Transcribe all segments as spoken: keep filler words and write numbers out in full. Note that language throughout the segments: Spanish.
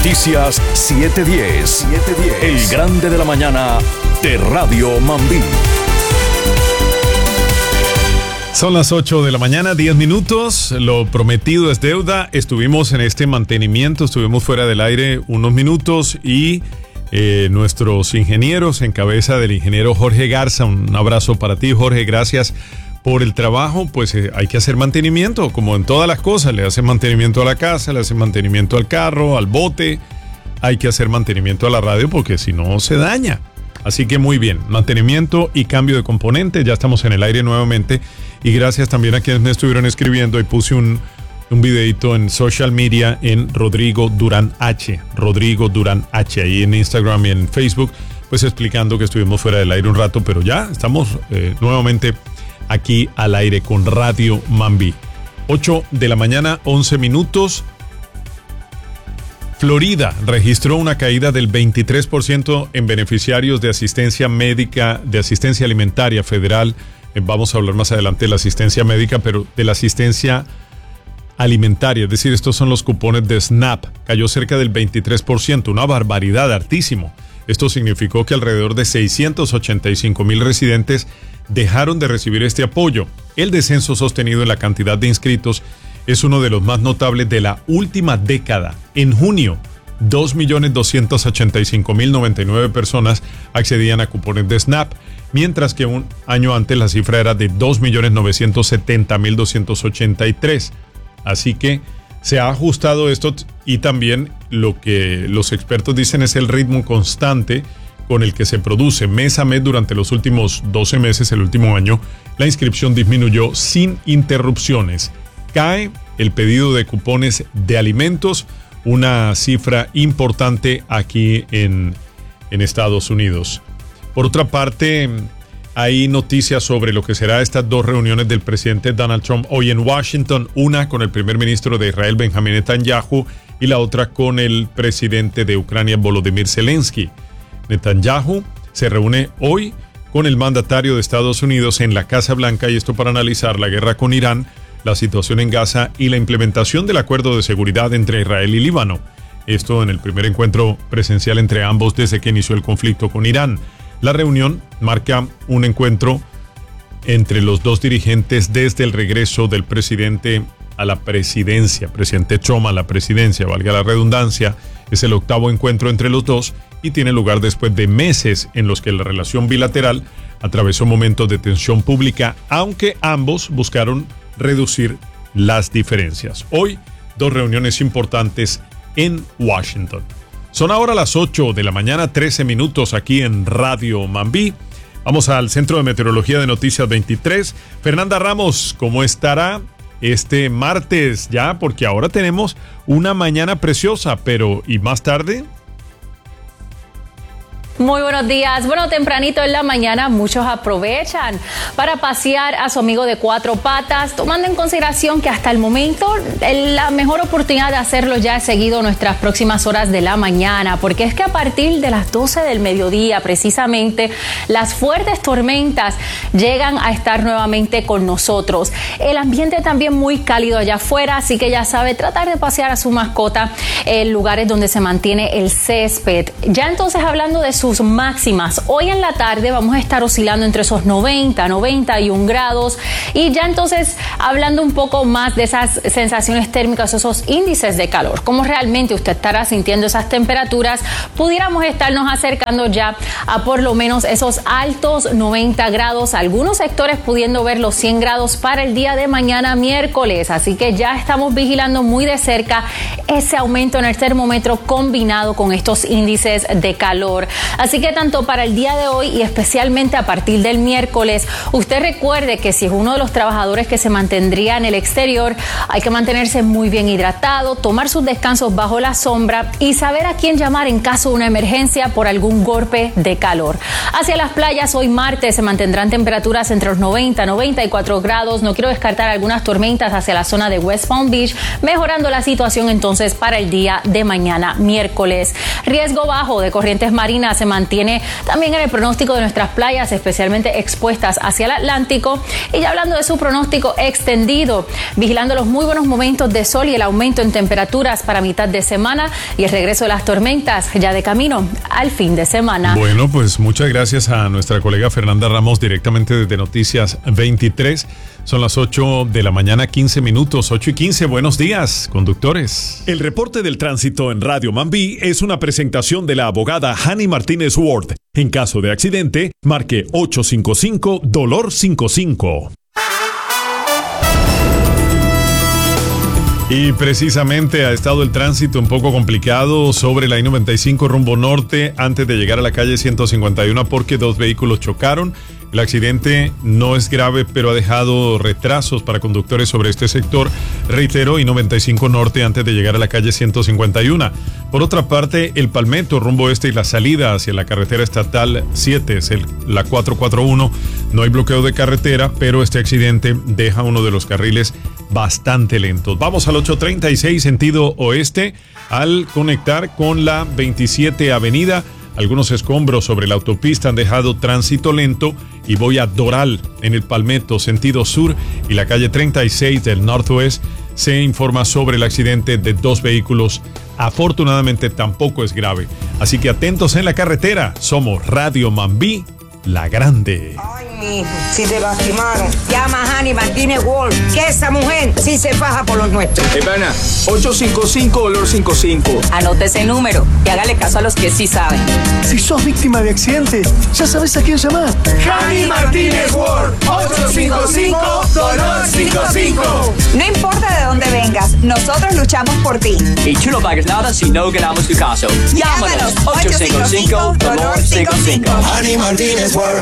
Noticias siete diez. siete diez. El grande de la mañana de Radio Mambí. Son las ocho de la mañana, diez minutos. Lo prometido es deuda. Estuvimos en este mantenimiento, estuvimos fuera del aire unos minutos y eh, nuestros ingenieros, en cabeza del ingeniero Jorge Garza, un abrazo para ti, Jorge, gracias por el trabajo. Pues eh, hay que hacer mantenimiento, como en todas las cosas. Le hacen mantenimiento a la casa, le hacen mantenimiento al carro, al bote. Hay que hacer mantenimiento a la radio porque si no se daña. Así que muy bien, mantenimiento y cambio de componente. Ya estamos en el aire nuevamente. Y gracias también a quienes me estuvieron escribiendo. Y puse un, un videito en social media en Rodrigo Durán H. Rodrigo Durán H. Ahí en Instagram y en Facebook. Pues explicando que estuvimos fuera del aire un rato. Pero ya estamos eh, nuevamente aquí al aire con Radio Mambí. ocho de la mañana, once minutos. Florida registró una caída del veintitrés por ciento en beneficiarios de asistencia médica, de asistencia alimentaria federal. Vamos a hablar más adelante de la asistencia médica, pero de la asistencia alimentaria, es decir, estos son los cupones de SNAP. Cayó cerca del veintitrés por ciento, una barbaridad, hartísimo. Esto significó que alrededor de seiscientos ochenta y cinco mil residentes dejaron de recibir este apoyo. El descenso sostenido en la cantidad de inscritos es uno de los más notables de la última década. En junio, dos millones doscientos ochenta y cinco mil noventa y nueve personas accedían a cupones de SNAP, mientras que un año antes la cifra era de dos millones novecientos setenta mil doscientos ochenta y tres. Así que se ha ajustado esto y también lo que los expertos dicen es el ritmo constante con el que se produce mes a mes durante los últimos doce meses, el último año. La inscripción disminuyó sin interrupciones. Cae el pedido de cupones de alimentos, una cifra importante aquí en, en Estados Unidos. Por otra parte, hay noticias sobre lo que será estas dos reuniones del presidente Donald Trump hoy en Washington, una con el primer ministro de Israel, Benjamín Netanyahu, y la otra con el presidente de Ucrania, Volodymyr Zelensky. Netanyahu se reúne hoy con el mandatario de Estados Unidos en la Casa Blanca, y esto para analizar la guerra con Irán, la situación en Gaza y la implementación del acuerdo de seguridad entre Israel y Líbano. Esto en el primer encuentro presencial entre ambos desde que inició el conflicto con Irán. La reunión marca un encuentro entre los dos dirigentes desde el regreso del presidente a la presidencia, presidente Trump a la presidencia, valga la redundancia. Es el octavo encuentro entre los dos y tiene lugar después de meses en los que la relación bilateral atravesó momentos de tensión pública, aunque ambos buscaron reducir las diferencias. Hoy, dos reuniones importantes en Washington. Son ahora las ocho de la mañana, trece minutos aquí en Radio Mambí. Vamos al Centro de Meteorología de Noticias veintitrés. Fernanda Ramos, ¿cómo estará este martes ya? Porque ahora tenemos una mañana preciosa, pero ¿y más tarde? Muy buenos días. Bueno, tempranito en la mañana muchos aprovechan para pasear a su amigo de cuatro patas, tomando en consideración que hasta el momento la mejor oportunidad de hacerlo ya es seguido nuestras próximas horas de la mañana, porque es que a partir de las doce del mediodía precisamente las fuertes tormentas llegan a estar nuevamente con nosotros. El ambiente también muy cálido allá afuera, así que ya sabe, tratar de pasear a su mascota en lugares donde se mantiene el césped. Ya entonces, hablando de sus máximas, hoy en la tarde vamos a estar oscilando entre esos noventa, noventa y un grados, y ya entonces hablando un poco más de esas sensaciones térmicas, esos índices de calor, cómo realmente usted estará sintiendo esas temperaturas, pudiéramos estarnos acercando ya a por lo menos esos altos noventa grados, algunos sectores pudiendo ver los cien grados para el día de mañana miércoles, así que ya estamos vigilando muy de cerca ese aumento en el termómetro combinado con estos índices de calor. Así que tanto para el día de hoy y especialmente a partir del miércoles, usted recuerde que si es uno de los trabajadores que se mantendría en el exterior, hay que mantenerse muy bien hidratado, tomar sus descansos bajo la sombra y saber a quién llamar en caso de una emergencia por algún golpe de calor. Hacia las playas hoy martes se mantendrán temperaturas entre los noventa, noventa y cuatro grados. No quiero descartar algunas tormentas hacia la zona de West Palm Beach, mejorando la situación entonces para el día de mañana miércoles. Riesgo bajo de corrientes marinas se mantiene también en el pronóstico de nuestras playas, especialmente expuestas hacia el Atlántico. Y ya hablando de su pronóstico extendido, vigilando los muy buenos momentos de sol y el aumento en temperaturas para mitad de semana y el regreso de las tormentas ya de camino al fin de semana. Bueno, pues muchas gracias a nuestra colega Fernanda Ramos directamente desde Noticias veintitrés. Son las ocho de la mañana, quince minutos, ocho y quince. Buenos días, conductores. El reporte del tránsito en Radio Mambí es una presentación de la abogada Hani Martínez Ward. En caso de accidente, marque ocho cinco cinco dolor cincuenta y cinco. Y precisamente ha estado el tránsito un poco complicado sobre la I noventa y cinco rumbo norte antes de llegar a la calle ciento cincuenta y uno porque dos vehículos chocaron. El accidente no es grave, pero ha dejado retrasos para conductores sobre este sector. Reitero, I noventa y cinco norte antes de llegar a la calle ciento cincuenta y uno. Por otra parte, el Palmetto rumbo este y la salida hacia la carretera estatal siete, es el, la cuatrocientos cuarenta y uno. No hay bloqueo de carretera, pero este accidente deja uno de los carriles bastante lentos. Vamos al ochocientos treinta y seis sentido oeste al conectar con la veintisiete avenida. Algunos escombros sobre la autopista han dejado tránsito lento y voy a Doral en el Palmetto sentido sur y la calle treinta y seis del Northwest. Se informa sobre el accidente de dos vehículos. Afortunadamente tampoco es grave. Así que atentos en la carretera. Somos Radio Mambí, la grande. Ay, mijo, si te lastimaron, llama a Hani Martínez Ward, que esa mujer sí se faja por los nuestros. Hey, pana, ocho cinco cinco dolor cincuenta y cinco. Anote ese número y hágale caso a los que sí saben. Si sos víctima de accidente, ya sabes a quién llamar. Hani Martínez Ward, ocho cinco cinco dolor cincuenta y cinco. No importa de dónde vengas, nosotros luchamos por ti. Y tú no pagas nada si no ganamos tu caso. Llámanos ocho cinco cinco dolor cincuenta y cinco. Hani Martínez Ward.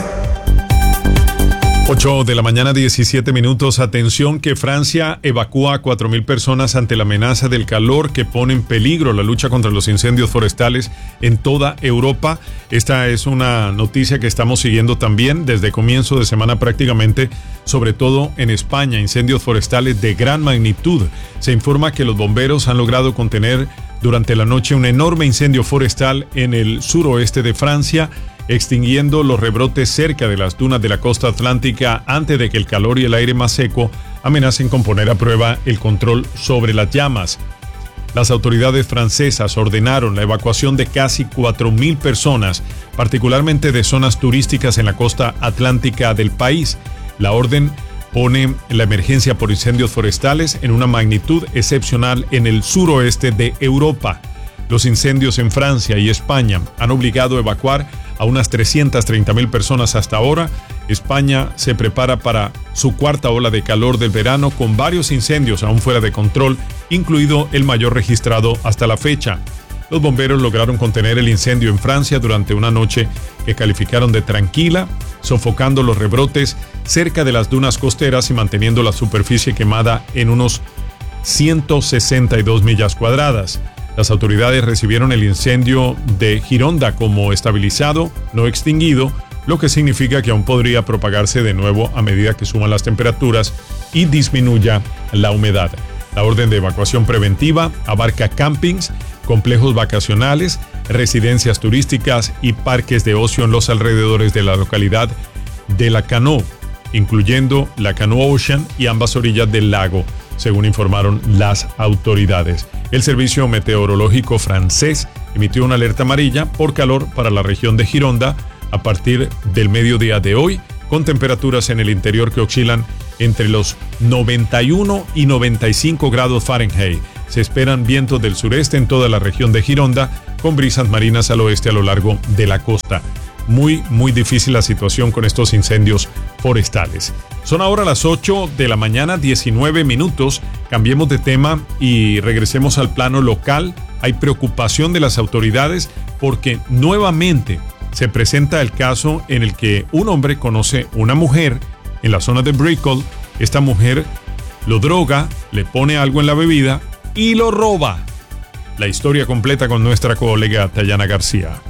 ocho de la mañana, diecisiete minutos. Atención que Francia evacúa a cuatro mil personas ante la amenaza del calor que pone en peligro la lucha contra los incendios forestales en toda Europa. Esta es una noticia que estamos siguiendo también desde comienzo de semana prácticamente, sobre todo en España, incendios forestales de gran magnitud. Se informa que los bomberos han logrado contener durante la noche un enorme incendio forestal en el suroeste de Francia, extinguiendo los rebrotes cerca de las dunas de la costa atlántica antes de que el calor y el aire más seco amenacen con poner a prueba el control sobre las llamas. Las autoridades francesas ordenaron la evacuación de casi cuatro mil personas, particularmente de zonas turísticas en la costa atlántica del país. La orden pone la emergencia por incendios forestales en una magnitud excepcional en el suroeste de Europa. Los incendios en Francia y España han obligado a evacuar a unas trescientas treinta mil personas hasta ahora. España se prepara para su cuarta ola de calor del verano con varios incendios aún fuera de control, incluido el mayor registrado hasta la fecha. Los bomberos lograron contener el incendio en Francia durante una noche que calificaron de tranquila, sofocando los rebrotes cerca de las dunas costeras y manteniendo la superficie quemada en unos ciento sesenta y dos millas cuadradas. Las autoridades recibieron el incendio de Gironda como estabilizado, no extinguido, lo que significa que aún podría propagarse de nuevo a medida que suman las temperaturas y disminuya la humedad. La orden de evacuación preventiva abarca campings, complejos vacacionales, residencias turísticas y parques de ocio en los alrededores de la localidad de La Canoë, incluyendo La Canoë Ocean y ambas orillas del lago, según informaron las autoridades. El Servicio Meteorológico francés emitió una alerta amarilla por calor para la región de Gironda a partir del mediodía de hoy, con temperaturas en el interior que oscilan entre los noventa y uno y noventa y cinco grados Fahrenheit. Se esperan vientos del sureste en toda la región de Gironda, con brisas marinas al oeste a lo largo de la costa. Muy, muy difícil la situación con estos incendios forestales. Son ahora las ocho de la mañana, diecinueve minutos. Cambiemos de tema y regresemos al plano local. Hay preocupación de las autoridades porque nuevamente se presenta el caso en el que un hombre conoce una mujer en la zona de Brickell. Esta mujer lo droga, le pone algo en la bebida y lo roba. La historia completa con nuestra colega Tayana García. Se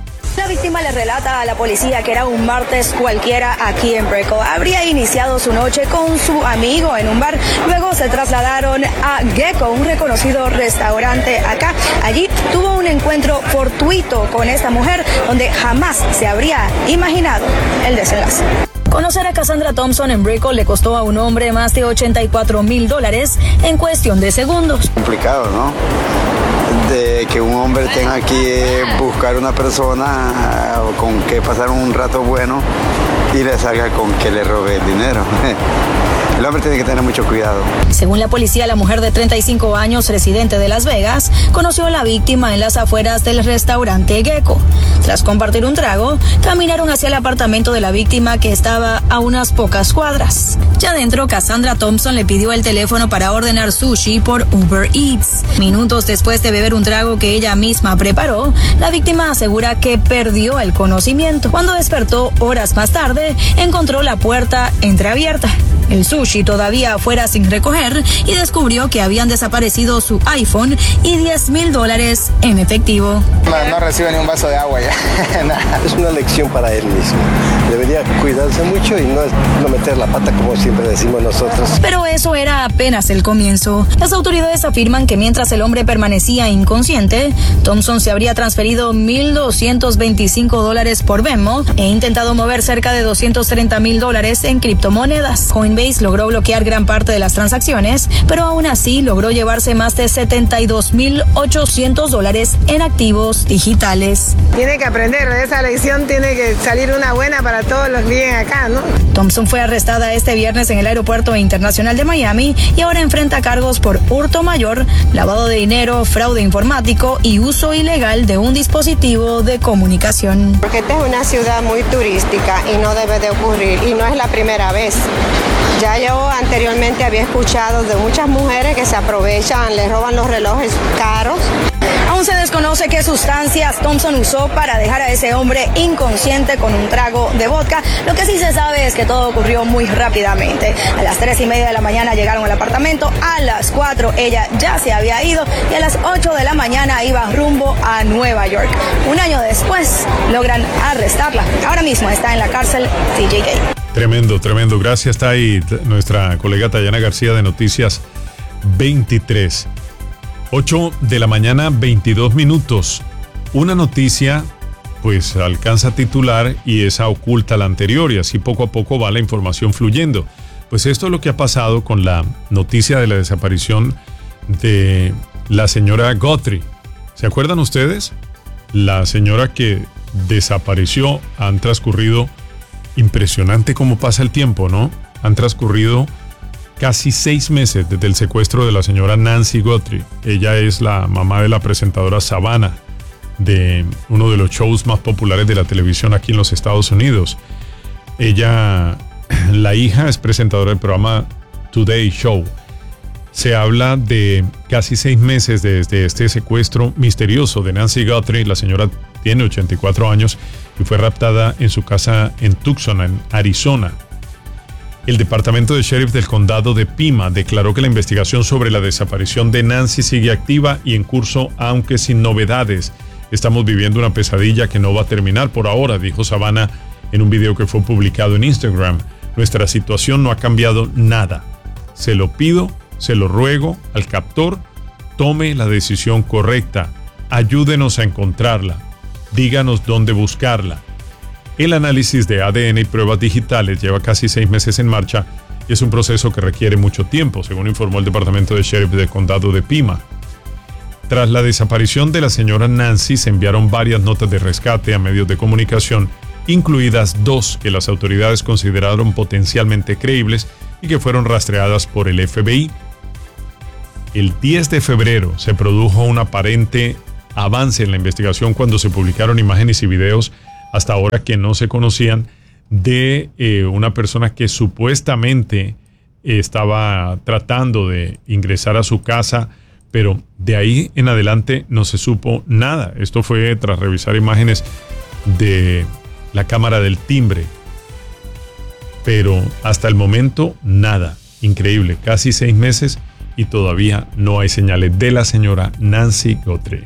La víctima le relata a la policía que era un martes cualquiera aquí en Brickell. Habría iniciado su noche con su amigo en un bar. Luego se trasladaron a Gecko, un reconocido restaurante acá. Allí tuvo un encuentro fortuito con esta mujer donde jamás se habría imaginado el desenlace. Conocer a Cassandra Thompson en Brickell le costó a un hombre más de ochenta y cuatro mil dólares en cuestión de segundos. Complicado, ¿no? De que un hombre tenga que buscar una persona con que pasar un rato bueno y le salga con que le robe el dinero. El hombre tiene que tener mucho cuidado. Según la policía, la mujer de treinta y cinco años, residente de Las Vegas, conoció a la víctima en las afueras del restaurante Gecko. Tras compartir un trago, caminaron hacia el apartamento de la víctima, que estaba a unas pocas cuadras. Ya dentro, Cassandra Thompson le pidió el teléfono para ordenar sushi por Uber Eats. Minutos después de beber un trago que ella misma preparó, la víctima asegura que perdió el conocimiento. Cuando despertó horas más tarde, encontró la puerta entreabierta, el sushi todavía afuera sin recoger, y descubrió que habían desaparecido su iPhone y diez mil dólares en efectivo. No, no recibe ni un vaso de agua ya. Es una lección para él mismo. Debería cuidarse mucho y no, no meter la pata, como siempre decimos nosotros. Pero eso era apenas el comienzo. Las autoridades afirman que mientras el hombre permanecía inconsciente, Thompson se habría transferido mil doscientos veinticinco dólares por Venmo e intentado mover cerca de doscientos treinta mil dólares en criptomonedas. Coinbase logró bloquear gran parte de las transacciones, pero aún así logró llevarse más de setenta y dos mil ochocientos dólares en activos digitales. Tiene que aprender de esa lección, tiene que salir una buena para todos los que viven acá, ¿no? Thompson fue arrestada este viernes en el Aeropuerto Internacional de Miami y ahora enfrenta cargos por hurto mayor, lavado de dinero, fraude informático y uso ilegal de un dispositivo de comunicación. Porque esta es una ciudad muy turística y no debe de ocurrir, y no es la primera vez. Ya yo anteriormente había escuchado de muchas mujeres que se aprovechan, les roban los relojes caros. Aún se desconoce qué sustancias Thompson usó para dejar a ese hombre inconsciente con un trago de vodka. Lo que sí se sabe es que todo ocurrió muy rápidamente. A las tres y media de la mañana llegaron al apartamento, a las cuatro ella ya se había ido y a las ocho de la mañana iba rumbo a Nueva York. Un año después logran arrestarla. Ahora mismo está en la cárcel T J K. Tremendo, tremendo. Gracias. Está ahí nuestra colega Tayana García de Noticias veintitrés. ocho de la mañana, veintidós minutos. Una noticia, pues, alcanza a titular y esa oculta la anterior, y así poco a poco va la información fluyendo. Pues esto es lo que ha pasado con la noticia de la desaparición de la señora Guthrie. ¿Se acuerdan ustedes? La señora que desapareció. Han transcurrido, impresionante cómo pasa el tiempo, ¿no? Han transcurrido casi seis meses desde el secuestro de la señora Nancy Guthrie. Ella es la mamá de la presentadora Savannah, de uno de los shows más populares de la televisión aquí en los Estados Unidos. Ella, la hija, es presentadora del programa Today Show. Se habla de casi seis meses desde este secuestro misterioso de Nancy Guthrie. La señora tiene ochenta y cuatro años y fue raptada en su casa en Tucson, en Arizona. El departamento de sheriff del condado de Pima declaró que la investigación sobre la desaparición de Nancy sigue activa y en curso, aunque sin novedades. Estamos viviendo una pesadilla que no va a terminar por ahora, dijo Savannah en un video que fue publicado en Instagram. Nuestra situación no ha cambiado nada. Se lo pido, se lo ruego al captor, tome la decisión correcta. Ayúdenos a encontrarla. Díganos dónde buscarla. El análisis de A D N y pruebas digitales lleva casi seis meses en marcha y es un proceso que requiere mucho tiempo, según informó el departamento de sheriff del condado de Pima. Tras la desaparición de la señora Nancy, se enviaron varias notas de rescate a medios de comunicación, incluidas dos que las autoridades consideraron potencialmente creíbles y que fueron rastreadas por el F B I. El diez de febrero se produjo un aparente avance en la investigación cuando se publicaron imágenes y videos hasta ahora que no se conocían de eh, una persona que supuestamente eh, estaba tratando de ingresar a su casa, pero de ahí en adelante no se supo nada. Esto fue tras revisar imágenes de la cámara del timbre, pero hasta el momento nada. Increíble, casi seis meses y todavía no hay señales de la señora Nancy Guthrie.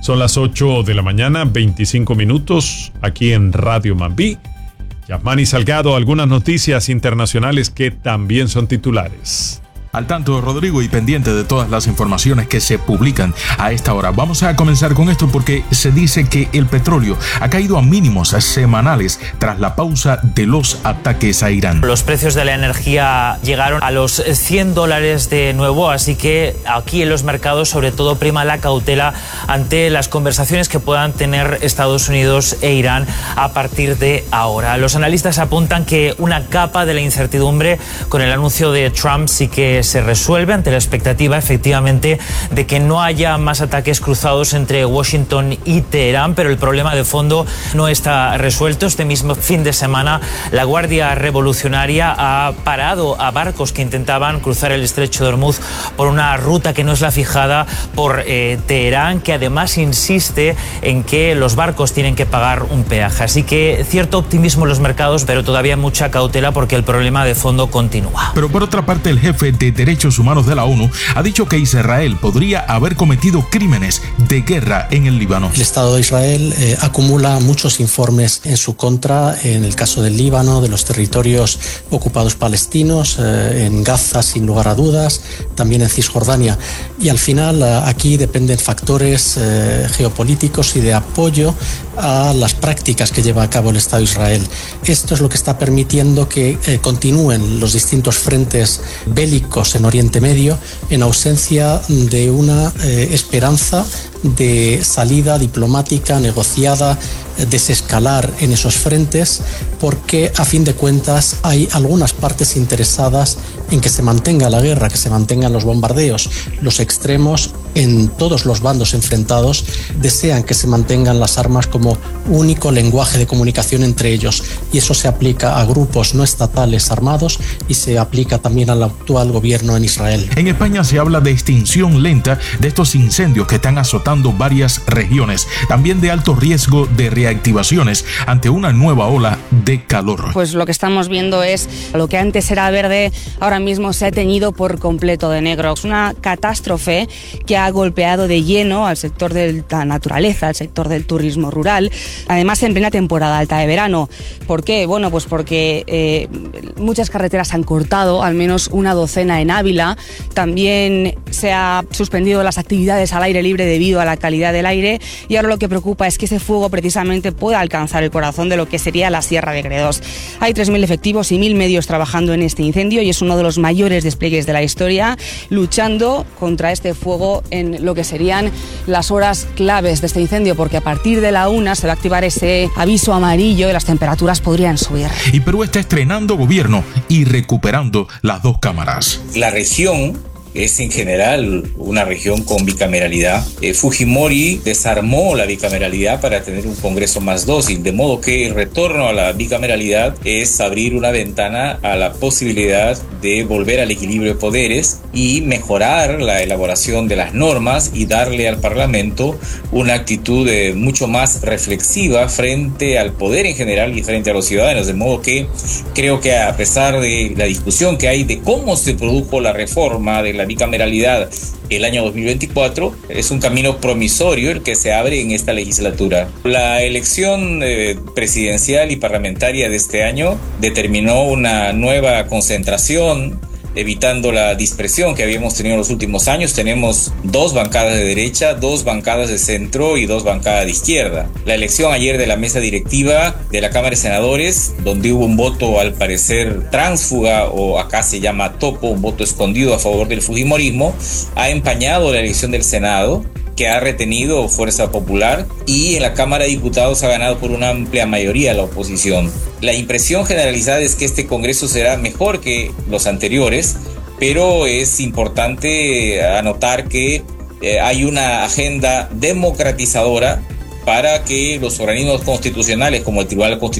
Son las ocho de la mañana, veinticinco minutos, aquí en Radio Mambí. Yasmani Salgado, algunas noticias internacionales que también son titulares. Al tanto, Rodrigo, y pendiente de todas las informaciones que se publican a esta hora. Vamos a comenzar con esto porque se dice que el petróleo ha caído a mínimos semanales tras la pausa de los ataques a Irán. Los precios de la energía llegaron a los cien dólares de nuevo, así que aquí en los mercados sobre todo prima la cautela ante las conversaciones que puedan tener Estados Unidos e Irán a partir de ahora. Los analistas apuntan que una capa de la incertidumbre con el anuncio de Trump sí que se resuelve ante la expectativa efectivamente de que no haya más ataques cruzados entre Washington y Teherán, pero el problema de fondo no está resuelto. Este mismo fin de semana la Guardia Revolucionaria ha parado a barcos que intentaban cruzar el estrecho de Hormuz por una ruta que no es la fijada por eh, Teherán, que además insiste en que los barcos tienen que pagar un peaje. Así que cierto optimismo en los mercados, pero todavía mucha cautela porque el problema de fondo continúa. Pero por otra parte, el jefe de Derechos Humanos de la ONU ha dicho que Israel podría haber cometido crímenes de guerra en el Líbano. El Estado de Israel eh, acumula muchos informes en su contra, en el caso del Líbano, de los territorios ocupados palestinos, eh, en Gaza sin lugar a dudas, también en Cisjordania. Y al final eh, aquí dependen factores eh, geopolíticos y de apoyo a las prácticas que lleva a cabo el Estado de Israel. Esto es lo que está permitiendo que eh, continúen los distintos frentes bélicos en Oriente Medio en ausencia de una eh, esperanza de salida diplomática, negociada, desescalar en esos frentes, porque a fin de cuentas hay algunas partes interesadas en que se mantenga la guerra, que se mantengan los bombardeos. Los extremos en todos los bandos enfrentados desean que se mantengan las armas como único lenguaje de comunicación entre ellos, y eso se aplica a grupos no estatales armados y se aplica también al actual gobierno en Israel. En España se habla de extinción lenta de estos incendios que están azotando varias regiones, también de alto riesgo de reactivaciones ante una nueva ola de calor. Pues lo que estamos viendo es lo que antes era verde, ahora mismo se ha teñido por completo de negro. Es una catástrofe que ha golpeado de lleno al sector de la naturaleza, al sector del turismo rural, además en plena temporada alta de verano. ¿Por qué? Bueno, pues porque eh, muchas carreteras se han cortado, al menos una docena en Ávila. También se ha suspendido las actividades al aire libre debido a la calidad del aire, y ahora lo que preocupa es que ese fuego precisamente pueda alcanzar el corazón de lo que sería la Sierra de Gredos. Hay tres mil efectivos y mil medios trabajando en este incendio y es uno de los mayores despliegues de la historia, luchando contra este fuego en lo que serían las horas claves de este incendio, porque a partir de la una se va a activar ese aviso amarillo y las temperaturas podrían subir. Y Perú está estrenando gobierno y recuperando las dos cámaras. La región es en general una región con bicameralidad. Eh, Fujimori desarmó la bicameralidad para tener un Congreso más dócil, de modo que el retorno a la bicameralidad es abrir una ventana a la posibilidad de volver al equilibrio de poderes y mejorar la elaboración de las normas y darle al Parlamento una actitud eh, mucho más reflexiva frente al poder en general y frente a los ciudadanos, de modo que creo que a pesar de la discusión que hay de cómo se produjo la reforma de la bicameralidad el año dos mil veinticuatro, es un camino promisorio el que se abre en esta legislatura. La elección eh, presidencial y parlamentaria de este año determinó una nueva concentración, evitando la dispersión que habíamos tenido en los últimos años. Tenemos dos bancadas de derecha, dos bancadas de centro y dos bancadas de izquierda. La elección ayer de la mesa directiva de la Cámara de Senadores, donde hubo un voto al parecer tránsfuga, o acá se llama topo, un voto escondido a favor del fujimorismo, ha empañado la elección del Senado, que ha retenido fuerza popular, y en la Cámara de Diputados ha ganado por una amplia mayoría la oposición. La impresión generalizada es que este Congreso será mejor que los anteriores, pero es importante anotar que eh, hay una agenda democratizadora para que los organismos constitucionales como el Tribunal Constitucional